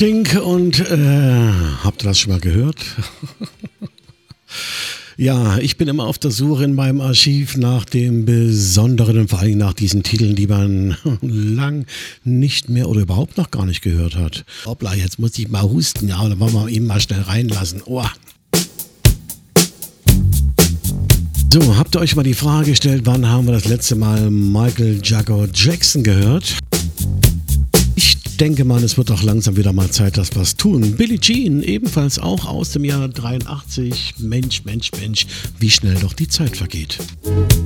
Stink und habt ihr das schon mal gehört? Ja, ich bin immer auf der Suche in meinem Archiv nach dem Besonderen und vor allem nach diesen Titeln, die man lang nicht mehr oder überhaupt noch gar nicht gehört hat. Hoppla, jetzt muss ich mal husten, ja, oder wollen wir ihn mal schnell reinlassen. Oh. So, habt ihr euch mal die Frage gestellt, wann haben wir das letzte Mal Michael Jago Jackson gehört? Ich denke mal, es wird auch langsam wieder mal Zeit, dass wir was tun. Billie Jean, ebenfalls auch aus dem Jahr 83. Mensch, Mensch, Mensch, wie schnell doch die Zeit vergeht.